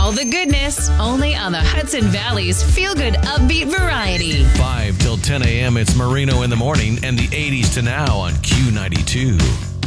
all the goodness, only on the Hudson Valley's feel-good upbeat variety. 5 till 10 a.m. It's Marino in the morning and the 80s to now on Q92.